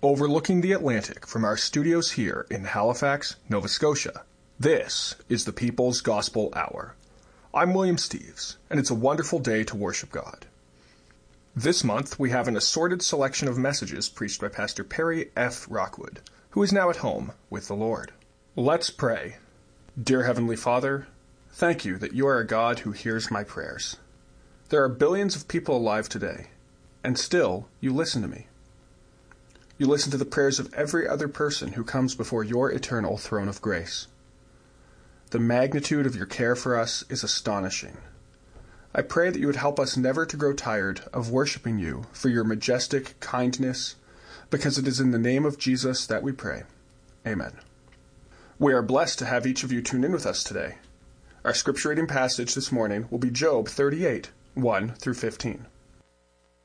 Overlooking the Atlantic from our studios here in Halifax, Nova Scotia, this is the People's Gospel Hour. I'm William Steeves, and it's a wonderful day to worship God. This month, we have an assorted selection of messages preached by Pastor Perry F. Rockwood, who is now at home with the Lord. Let's pray. Dear Heavenly Father, thank you that you are a God who hears my prayers. There are billions of people alive today, and still you listen to me. You listen to the prayers of every other person who comes before your eternal throne of grace. The magnitude of your care for us is astonishing. I pray that you would help us never to grow tired of worshiping you for your majestic kindness, because it is in the name of Jesus that we pray. Amen. We are blessed to have each of you tune in with us today. Our scripture reading passage this morning will be Job 38, 1 through 15.